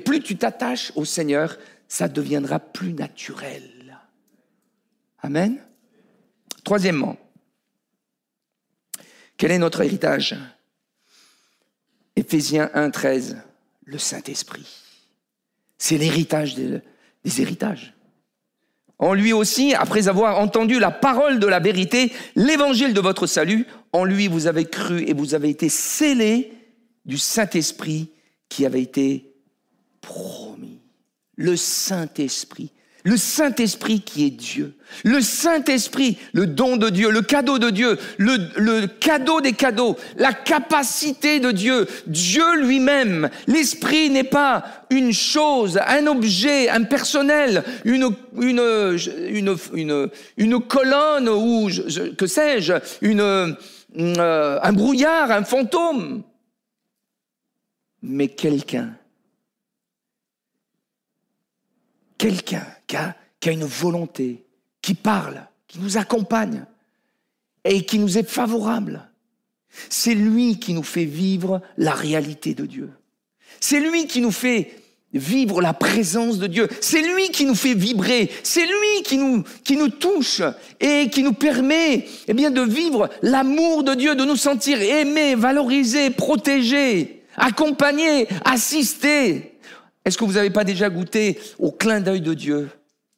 plus tu t'attaches au Seigneur, ça deviendra plus naturel. Amen. Troisièmement, quel est notre héritage? Éphésiens 1,13, le Saint-Esprit. C'est l'héritage des héritages. En lui aussi, après avoir entendu la parole de la vérité, l'évangile de votre salut, en lui vous avez cru et vous avez été scellés du Saint-Esprit qui avait été promis. Le Saint-Esprit. Le Saint-Esprit qui est Dieu. Le Saint-Esprit, le don de Dieu, le cadeau de Dieu, le cadeau des cadeaux, la capacité de Dieu, Dieu lui-même. L'Esprit n'est pas une chose, un objet, un personnel, une colonne ou, que sais-je, un brouillard, un fantôme. Mais quelqu'un qui a une volonté, qui parle, qui nous accompagne et qui nous est favorable. C'est lui qui nous fait vivre la réalité de Dieu. C'est lui qui nous fait vivre la présence de Dieu. C'est lui qui nous fait vibrer. C'est lui qui nous touche et qui nous permet, de vivre l'amour de Dieu, de nous sentir aimés, valorisés, protégés, accompagnés, assistés. Est-ce que vous n'avez pas déjà goûté au clin d'œil de Dieu?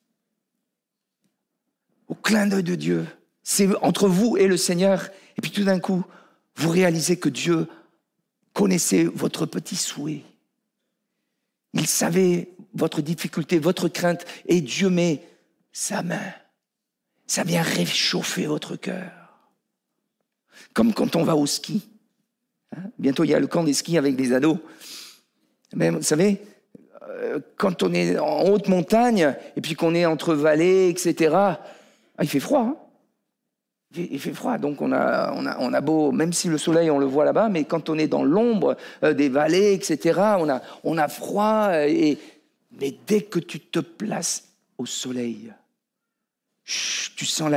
Au clin d'œil de Dieu. C'est entre vous et le Seigneur. Et puis tout d'un coup, vous réalisez que Dieu connaissait votre petit souhait. Il savait votre difficulté, votre crainte. Et Dieu met sa main. Ça vient réchauffer votre cœur. Comme quand on va au ski. Bientôt, il y a le camp des skis avec des ados. Mais vous savez, quand on est en haute montagne et puis qu'on est entre vallées, etc., il fait froid. Hein, il fait froid, donc on a beau, même si le soleil on le voit là-bas, mais quand on est dans l'ombre des vallées, etc., on a froid. Mais dès que tu te places au soleil, tu sens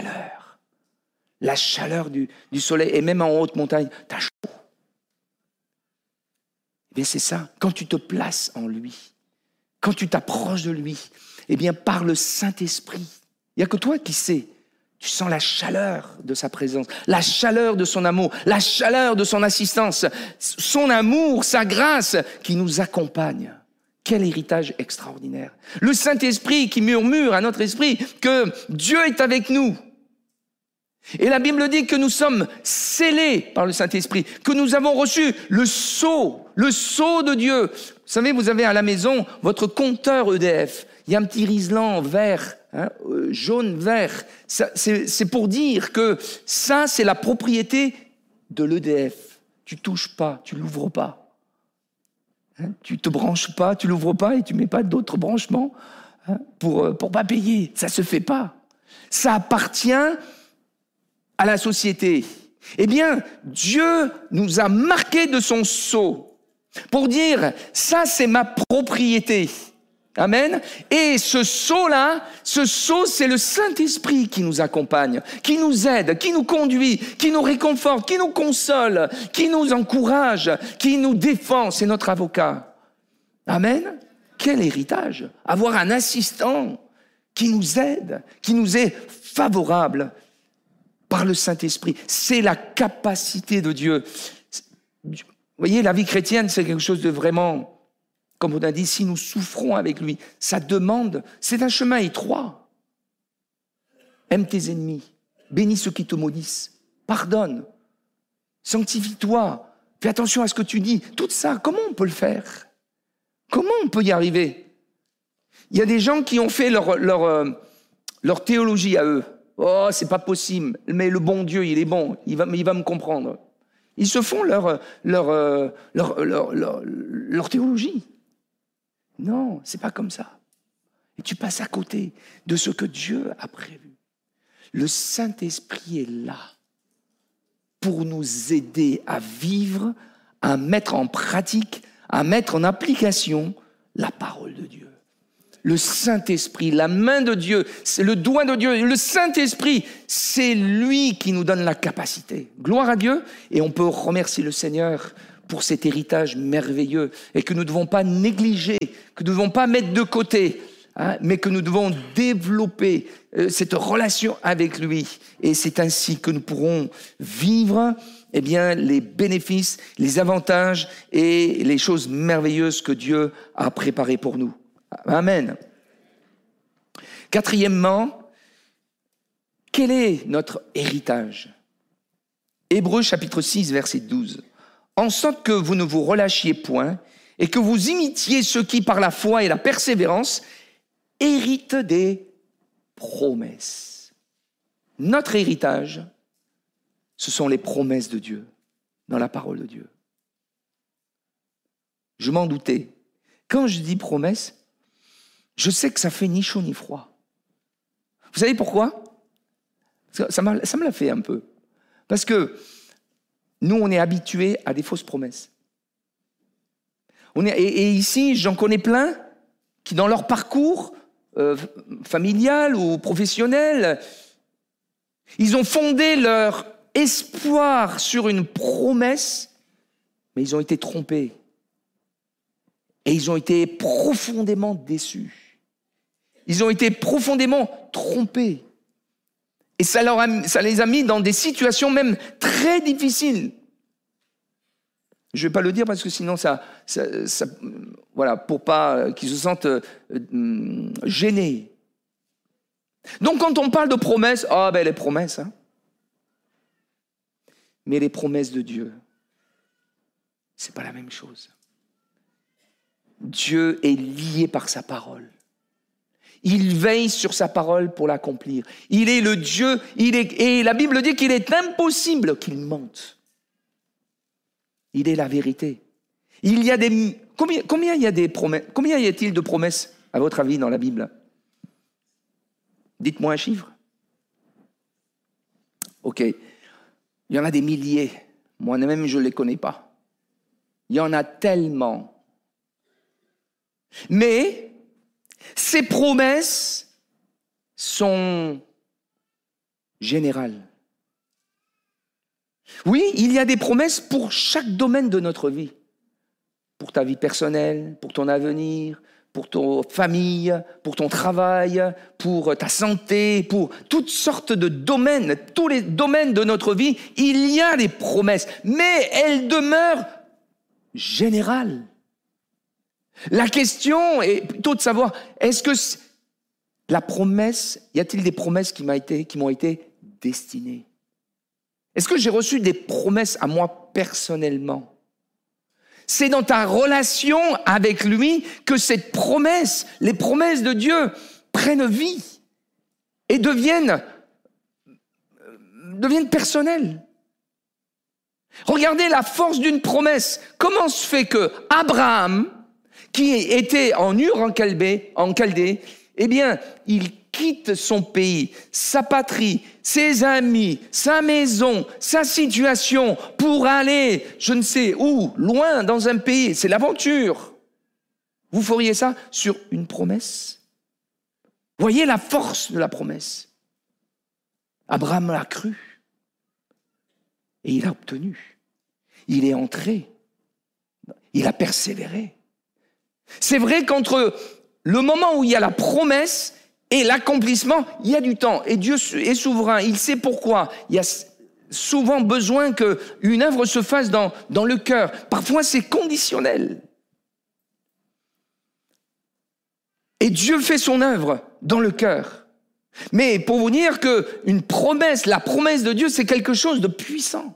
la chaleur du soleil, et même en haute montagne, t'as chaud. Eh bien, c'est ça. Quand tu te places en lui, quand tu t'approches de lui, par le Saint-Esprit, il n'y a que toi qui sais. Tu sens la chaleur de sa présence, la chaleur de son amour, la chaleur de son assistance, son amour, sa grâce qui nous accompagne. Quel héritage extraordinaire. Le Saint-Esprit qui murmure à notre esprit que Dieu est avec nous. Et la Bible dit que nous sommes scellés par le Saint-Esprit, que nous avons reçu le sceau de Dieu. Vous savez, vous avez à la maison votre compteur EDF. Il y a un petit riselant vert, jaune-vert. C'est pour dire que ça, c'est la propriété de l'EDF. Tu touches pas, tu l'ouvres pas. Tu te branches pas, tu l'ouvres pas et tu mets pas d'autres branchements pour pas payer. Ça se fait pas. Ça appartient à la société. Eh bien, Dieu nous a marqués de son sceau pour dire, ça c'est ma propriété. Amen. Et ce sceau-là, c'est le Saint-Esprit qui nous accompagne, qui nous aide, qui nous conduit, qui nous réconforte, qui nous console, qui nous encourage, qui nous défend. C'est notre avocat. Amen. Quel héritage. Avoir un assistant qui nous aide, qui nous est favorable par le Saint-Esprit. C'est la capacité de Dieu. Vous voyez, la vie chrétienne, c'est quelque chose de vraiment... Comme on a dit, si nous souffrons avec lui, ça demande, c'est un chemin étroit. Aime tes ennemis, bénis ceux qui te maudissent, pardonne, sanctifie-toi, fais attention à ce que tu dis. Tout ça, comment on peut le faire? Comment on peut y arriver? Il y a des gens qui ont fait leur théologie à eux. Oh, c'est pas possible, mais le bon Dieu, il est bon, il va me comprendre. Ils se font leur théologie. Non, c'est pas comme ça. Et tu passes à côté de ce que Dieu a prévu. Le Saint-Esprit est là pour nous aider à vivre, à mettre en pratique, à mettre en application la parole de Dieu. Le Saint-Esprit, la main de Dieu, c'est le doigt de Dieu. Le Saint-Esprit, c'est lui qui nous donne la capacité. Gloire à Dieu. Et on peut remercier le Seigneur pour cet héritage merveilleux et que nous ne devons pas négliger, que nous ne devons pas mettre de côté, mais que nous devons développer cette relation avec lui. Et c'est ainsi que nous pourrons vivre les bénéfices, les avantages et les choses merveilleuses que Dieu a préparées pour nous. Amen. Quatrièmement, quel est notre héritage ? Hébreux chapitre 6, verset 12. En sorte que vous ne vous relâchiez point et que vous imitiez ceux qui, par la foi et la persévérance, héritent des promesses. Notre héritage, ce sont les promesses de Dieu, dans la parole de Dieu. Je m'en doutais. Quand je dis promesses, je sais que ça fait ni chaud ni froid. Vous savez pourquoi ? Ça me l'a fait un peu. Parce que nous, on est habitués à des fausses promesses. Et ici, j'en connais plein qui, dans leur parcours familial ou professionnel, ils ont fondé leur espoir sur une promesse, mais ils ont été trompés. Et ils ont été profondément déçus. Ils ont été profondément trompés. Et ça les a mis dans des situations même très difficiles. Je ne vais pas le dire parce que sinon voilà, pour pas qu'ils se sentent gênés. Donc quand on parle de promesses, les promesses, hein. Mais les promesses de Dieu, c'est pas la même chose. Dieu est lié par sa parole. Il veille sur sa parole pour l'accomplir. Il est le Dieu, et la Bible dit qu'il est impossible qu'il mente. Il est la vérité. Il y a combien il y a des promesses, combien y a-t-il de promesses, à votre avis, dans la Bible ? Dites-moi un chiffre. Ok. Il y en a des milliers. Moi-même, je ne les connais pas. Il y en a tellement. Mais ces promesses sont générales. Oui, il y a des promesses pour chaque domaine de notre vie. Pour ta vie personnelle, pour ton avenir, pour ta famille, pour ton travail, pour ta santé, pour toutes sortes de domaines, tous les domaines de notre vie, il y a des promesses, mais elles demeurent générales. La question est plutôt de savoir, est-ce que la promesse, y a-t-il des promesses qui m'ont été destinées ? Est-ce que j'ai reçu des promesses à moi personnellement ? C'est dans ta relation avec lui que cette promesse, les promesses de Dieu prennent vie et deviennent personnelles. Regardez la force d'une promesse. Comment se fait que Abraham, qui était en Ur en Chaldée, il quitte son pays, sa patrie, ses amis, sa maison, sa situation pour aller, je ne sais où, loin dans un pays. C'est l'aventure. Vous feriez ça sur une promesse ? Voyez la force de la promesse. Abraham l'a cru et il a obtenu. Il est entré. Il a persévéré. C'est vrai qu'entre le moment où il y a la promesse et l'accomplissement, il y a du temps. Et Dieu est souverain, il sait pourquoi. Il y a souvent besoin qu'une œuvre se fasse dans le cœur. Parfois, c'est conditionnel. Et Dieu fait son œuvre dans le cœur. Mais pour vous dire qu'une promesse, la promesse de Dieu, c'est quelque chose de puissant.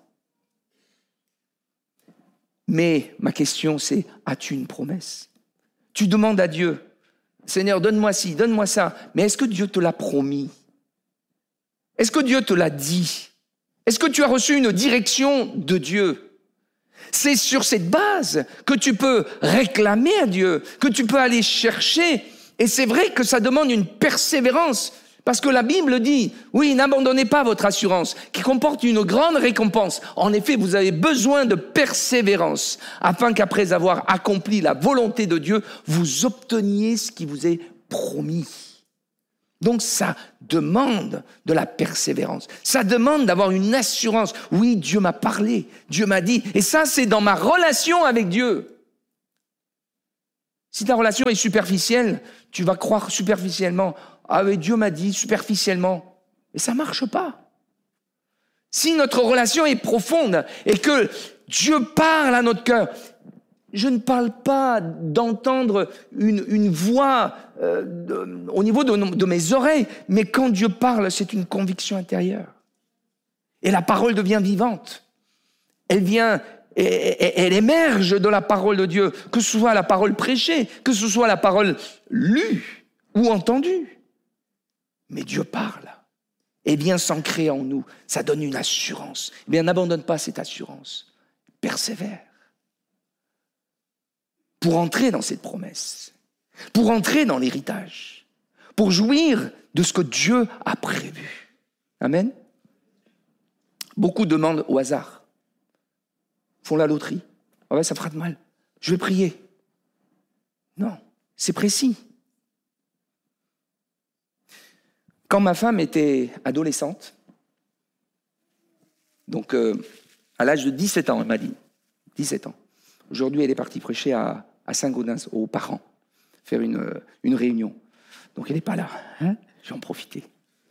Mais ma question, c'est, as-tu une promesse ? Tu demandes à Dieu, Seigneur, donne-moi ci, donne-moi ça. Mais est-ce que Dieu te l'a promis ? Est-ce que Dieu te l'a dit ? Est-ce que tu as reçu une direction de Dieu ? C'est sur cette base que tu peux réclamer à Dieu, que tu peux aller chercher. Et c'est vrai que ça demande une persévérance. Parce que la Bible dit, oui, n'abandonnez pas votre assurance, qui comporte une grande récompense. En effet, vous avez besoin de persévérance, afin qu'après avoir accompli la volonté de Dieu, vous obteniez ce qui vous est promis. Donc ça demande de la persévérance. Ça demande d'avoir une assurance. Oui, Dieu m'a parlé, Dieu m'a dit. Et ça, c'est dans ma relation avec Dieu. Si ta relation est superficielle, tu vas croire superficiellement. Ah oui, Dieu m'a dit superficiellement. Mais ça ne marche pas. Si notre relation est profonde et que Dieu parle à notre cœur, je ne parle pas d'entendre une voix au niveau de mes oreilles, mais quand Dieu parle, c'est une conviction intérieure. Et la parole devient vivante. Elle émerge de la parole de Dieu, que ce soit la parole prêchée, que ce soit la parole lue ou entendue. Mais Dieu parle et vient s'ancrer en nous. Ça donne une assurance. Eh bien, n'abandonne pas cette assurance. Persévère. Pour entrer dans cette promesse, pour entrer dans l'héritage, pour jouir de ce que Dieu a prévu. Amen. Beaucoup demandent au hasard, font la loterie. Ah ouais, ça fera de mal. Je vais prier. Non, c'est précis. Quand ma femme était adolescente, donc à l'âge de 17 ans, elle m'a dit, 17 ans. Aujourd'hui, elle est partie prêcher à Saint-Gaudens, aux parents, faire une réunion. Donc, elle n'est pas là. Hein, je vais en profiter.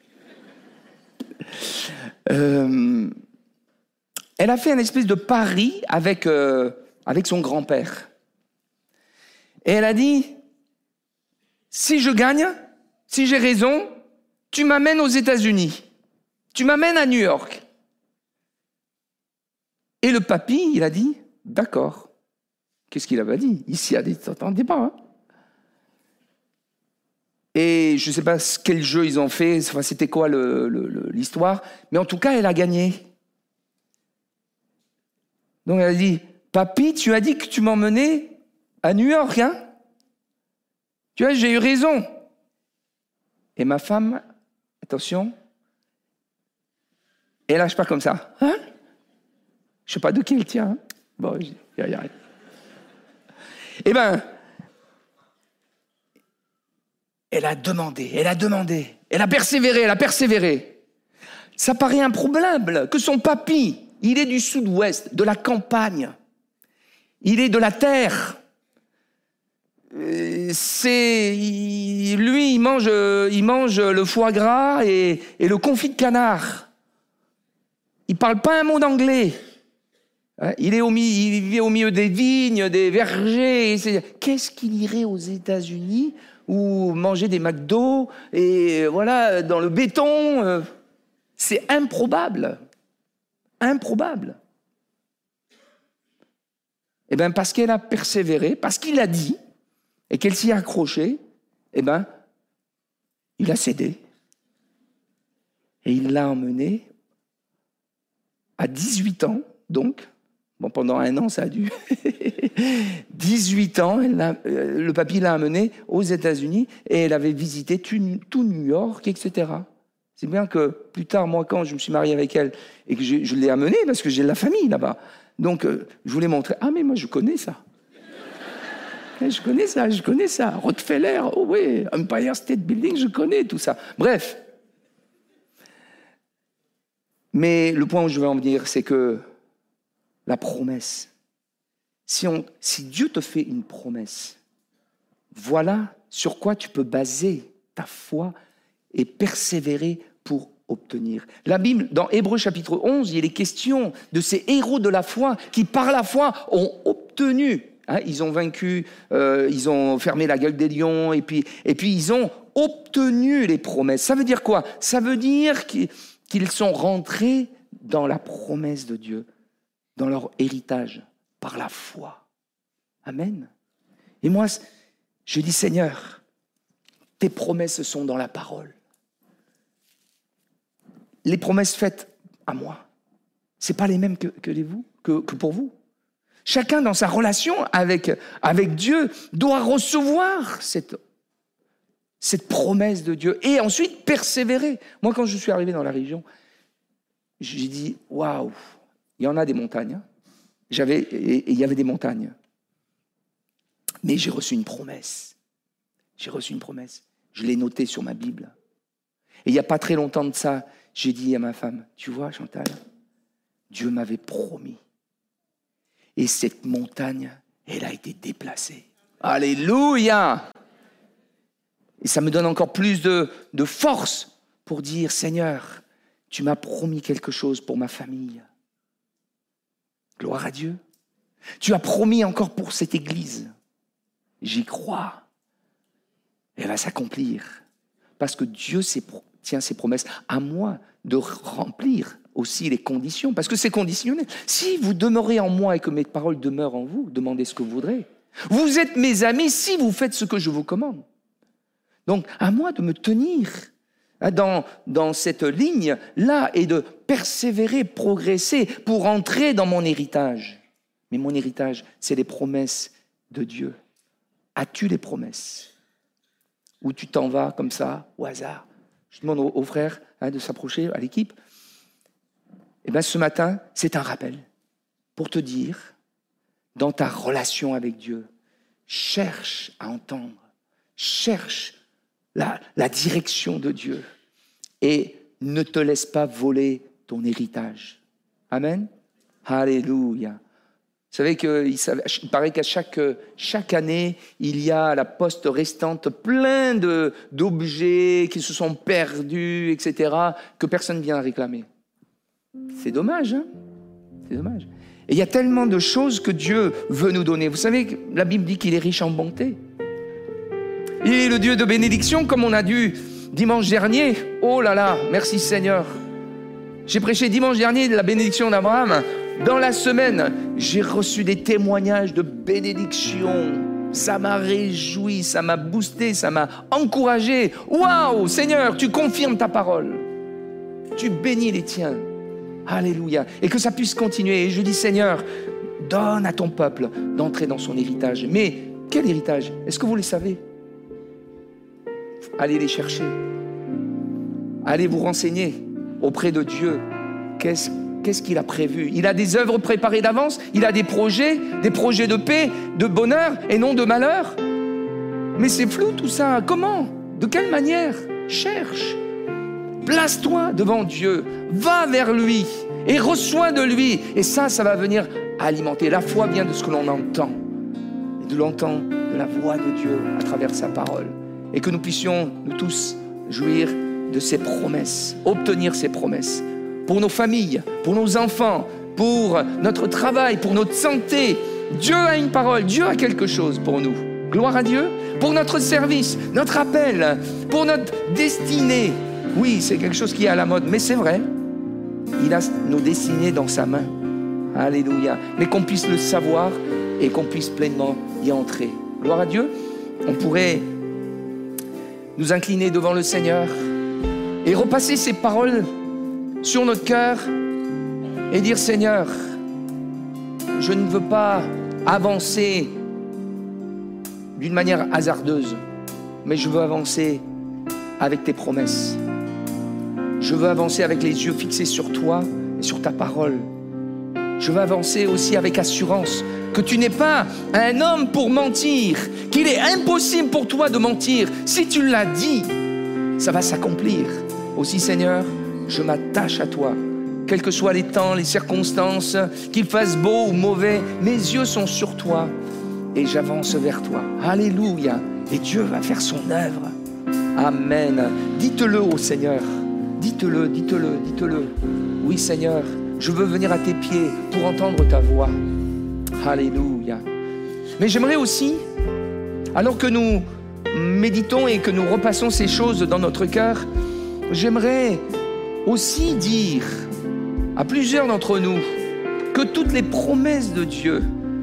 Elle a fait un espèce de pari avec son grand-père. Et elle a dit, si je gagne, si j'ai raison, tu m'amènes aux États-Unis. Tu m'amènes à New York. Et le papy, il a dit, d'accord. Qu'est-ce qu'il avait dit? Il s'y attendait pas. Hein. Et je ne sais pas quel jeu ils ont fait, enfin, c'était quoi l'histoire, mais en tout cas, elle a gagné. Donc elle a dit, papy, tu as dit que tu m'emmenais à New York, hein? Tu vois, j'ai eu raison. Et ma femme, attention, elle lâche pas comme ça. Hein? Je ne sais pas de qui elle tient. Hein? Bon, j'arrête. Eh bien, elle a demandé, elle a persévéré. Ça paraît improbable que son papy, il est du sud-ouest, de la campagne, il est de la terre. Lui, il mange le foie gras et le confit de canard. Il ne parle pas un mot d'anglais. Il vit au milieu des vignes, des vergers. Qu'est-ce qu'il irait aux États-Unis ou manger des McDo et voilà dans le béton? C'est improbable. Improbable. Eh bien, parce qu'elle a persévéré, parce qu'il a dit et qu'elle s'y est accrochée, eh bien, il a cédé. Et il l'a emmenée à 18 ans, donc. Bon, pendant un an, ça a dû. 18 ans, le papy l'a amenée aux États-Unis et elle avait visité tout New York, etc. C'est bien que plus tard, moi, quand je me suis marié avec elle et que je l'ai amenée, parce que j'ai de la famille là-bas, donc je voulais montrer, ah mais moi je connais ça. Je connais ça. Rockefeller, oh oui, Empire State Building, je connais tout ça. Bref. Mais le point où je veux en venir, c'est que la promesse, si Dieu te fait une promesse, voilà sur quoi tu peux baser ta foi et persévérer pour obtenir. La Bible, dans Hébreux chapitre 11, il est question de ces héros de la foi qui, par la foi, ont obtenu. Hein, ils ont vaincu, ils ont fermé la gueule des lions, et puis ils ont obtenu les promesses. Ça veut dire quoi? Ça veut dire qu'ils sont rentrés dans la promesse de Dieu, dans leur héritage, par la foi. Amen. Et moi, je dis, Seigneur, tes promesses sont dans la parole. Les promesses faites à moi, ce n'est pas les mêmes que pour vous. Chacun dans sa relation avec Dieu doit recevoir cette promesse de Dieu et ensuite persévérer. Moi, quand je suis arrivé dans la région, j'ai dit, waouh, il y en a des montagnes. Il y avait des montagnes. Mais j'ai reçu une promesse. Je l'ai notée sur ma Bible. Et il n'y a pas très longtemps de ça, j'ai dit à ma femme, tu vois Chantal, Dieu m'avait promis. Et cette montagne, elle a été déplacée. Alléluia! Et ça me donne encore plus de force pour dire, Seigneur, tu m'as promis quelque chose pour ma famille. Gloire à Dieu. Tu as promis encore pour cette église. J'y crois. Elle va s'accomplir. Parce que Dieu tient ses promesses. À moi de remplir aussi les conditions. Parce que c'est conditionnel. Si vous demeurez en moi et que mes paroles demeurent en vous, demandez ce que vous voudrez. Vous êtes mes amis si vous faites ce que je vous commande. Donc, à moi de me tenir dans cette ligne-là et de persévérer, progresser pour entrer dans mon héritage. Mais mon héritage, c'est les promesses de Dieu. As-tu les promesses? Ou tu t'en vas comme ça, au hasard? Je demande aux frères de s'approcher, à l'équipe. Eh bien, ce matin, c'est un rappel pour te dire, dans ta relation avec Dieu, cherche à entendre, cherche la direction de Dieu et ne te laisse pas voler ton héritage. Amen. Alléluia. Vous savez qu'il paraît qu'à chaque année, il y à la poste restante plein d'objets qui se sont perdus, etc., que personne ne vient réclamer. C'est dommage, hein? C'est dommage. Et il y a tellement de choses que Dieu veut nous donner. Vous savez que la Bible dit qu'il est riche en bonté. Il est le Dieu de bénédiction, comme on a dit dimanche dernier. Oh là là, merci Seigneur. J'ai prêché dimanche dernier de la bénédiction d'Abraham. Dans la semaine, j'ai reçu des témoignages de bénédiction. Ça m'a réjoui, ça m'a boosté, ça m'a encouragé. Waouh, Seigneur, tu confirmes ta parole. Tu bénis les tiens. Alléluia. Et que ça puisse continuer. Et je dis, Seigneur, donne à ton peuple d'entrer dans son héritage. Mais quel héritage? Est-ce que vous le savez? Allez les chercher. Allez vous renseigner auprès de Dieu. Qu'est-ce qu'il a prévu? Il a des œuvres préparées d'avance. Il a des projets de paix, de bonheur et non de malheur. Mais c'est flou tout ça. Comment? De quelle manière? Cherche. Place-toi devant Dieu. Va vers lui et reçois de lui. Et ça va venir alimenter. La foi vient de ce que l'on entend. Et de l'entendre de la voix de Dieu à travers sa parole. Et que nous puissions, nous tous, jouir de ses promesses, obtenir ses promesses. Pour nos familles, pour nos enfants, pour notre travail, pour notre santé. Dieu a une parole, Dieu a quelque chose pour nous. Gloire à Dieu. Pour notre service, notre appel, pour notre destinée. Oui, c'est quelque chose qui est à la mode, mais c'est vrai. Il a nos destinées dans sa main. Alléluia. Mais qu'on puisse le savoir et qu'on puisse pleinement y entrer. Gloire à Dieu. On pourrait nous incliner devant le Seigneur et repasser ces paroles sur notre cœur et dire, Seigneur, je ne veux pas avancer d'une manière hasardeuse, mais je veux avancer avec tes promesses. Je veux avancer avec les yeux fixés sur toi et sur ta parole. Je veux avancer aussi avec assurance que tu n'es pas un homme pour mentir, qu'il est impossible pour toi de mentir. Si tu l'as dit, ça va s'accomplir. Aussi, Seigneur, je m'attache à toi. Quels que soient les temps, les circonstances, qu'il fasse beau ou mauvais, mes yeux sont sur toi et j'avance vers toi. Alléluia. Et Dieu va faire son œuvre. Amen. Dites-le au Seigneur. Dites-le. Oui, Seigneur, je veux venir à tes pieds pour entendre ta voix. Alléluia. Mais j'aimerais aussi, alors que nous méditons et que nous repassons ces choses dans notre cœur, j'aimerais aussi dire à plusieurs d'entre nous que toutes les promesses de Dieu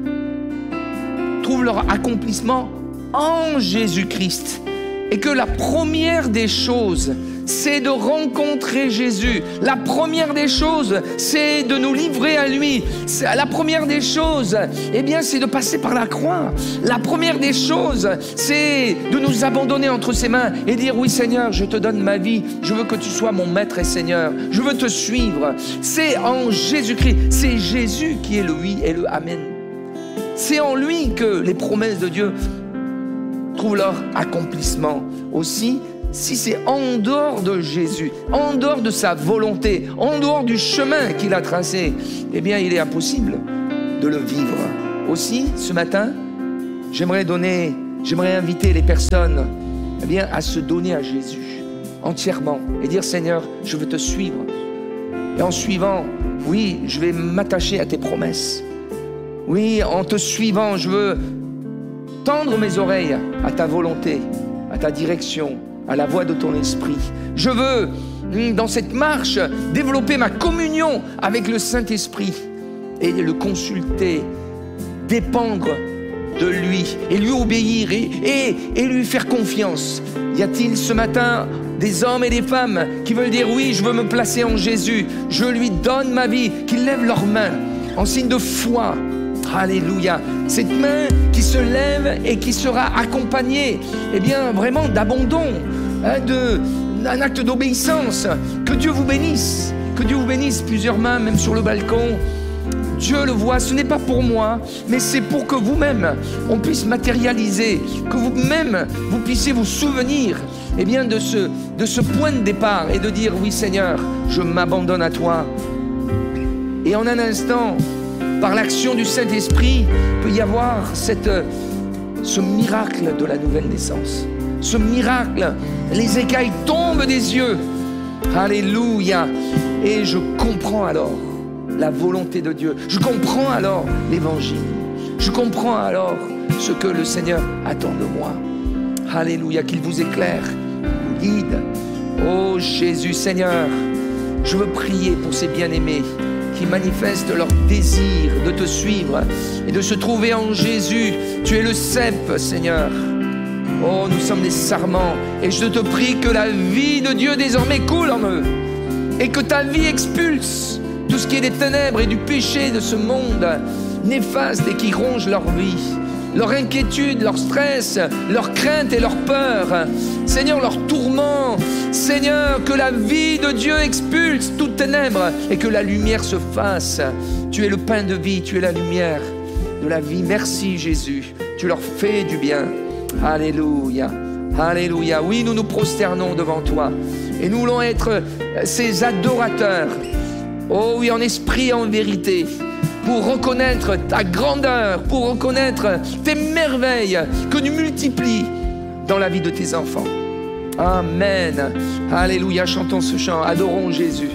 trouvent leur accomplissement en Jésus-Christ et que la première des choses, c'est de rencontrer Jésus. La première des choses, c'est de nous livrer à lui. La première des choses, eh bien, c'est de passer par la croix. La première des choses, c'est de nous abandonner entre ses mains et dire, oui Seigneur, je te donne ma vie. Je veux que tu sois mon maître et Seigneur. Je veux te suivre. C'est en Jésus-Christ. C'est Jésus qui est le oui et le amen. C'est en lui que les promesses de Dieu trouvent leur accomplissement. Aussi, si c'est en dehors de Jésus, en dehors de sa volonté, en dehors du chemin qu'il a tracé, eh bien, il est impossible de le vivre. Aussi, ce matin, j'aimerais inviter les personnes, eh bien, à se donner à Jésus entièrement et dire: Seigneur, je veux te suivre. Et en suivant, oui, je vais m'attacher à tes promesses. Oui, en te suivant, je veux tendre mes oreilles à ta volonté, à ta direction, à la voix de ton esprit. Je veux, dans cette marche, développer ma communion avec le Saint-Esprit et le consulter, dépendre de lui et lui obéir et lui faire confiance. Y a-t-il ce matin des hommes et des femmes qui veulent dire: oui, je veux me placer en Jésus, je lui donne ma vie, qu'ils lèvent leurs mains en signe de foi. Alléluia. Cette main qui se lève et qui sera accompagnée, eh bien, vraiment d'abandon, d'un acte d'obéissance. Que Dieu vous bénisse. Que Dieu vous bénisse. Plusieurs mains, même sur le balcon. Dieu le voit, ce n'est pas pour moi, mais c'est pour que vous-même, on puisse matérialiser, que vous-même, vous puissiez vous souvenir, eh bien, de ce point de départ et de dire: oui, Seigneur, je m'abandonne à toi. Et en un instant, par l'action du Saint-Esprit, il peut y avoir ce miracle de la nouvelle naissance. Ce miracle, les écailles tombent des yeux. Alléluia. Et je comprends alors la volonté de Dieu. Je comprends alors l'Évangile. Je comprends alors ce que le Seigneur attend de moi. Alléluia. Qu'il vous éclaire, vous guide. Oh Jésus, Seigneur, je veux prier pour ces bien-aimés qui manifestent leur désir de te suivre et de se trouver en Jésus. Tu es le cep, Seigneur. Oh, nous sommes des sarments et je te prie que la vie de Dieu désormais coule en eux et que ta vie expulse tout ce qui est des ténèbres et du péché de ce monde néfaste et qui ronge leur vie, leur inquiétude, leur stress, leur crainte et leur peur. Seigneur, leur tourment. Seigneur, que la vie de Dieu expulse toute ténèbres et que la lumière se fasse. Tu es le pain de vie, tu es la lumière de la vie. Merci Jésus, tu leur fais du bien. Alléluia, alléluia. Oui, nous nous prosternons devant toi et nous voulons être ces adorateurs. Oh oui, en esprit et en vérité, pour reconnaître ta grandeur, pour reconnaître tes merveilles que tu multiplies dans la vie de tes enfants. Amen. Alléluia, chantons ce chant, adorons Jésus.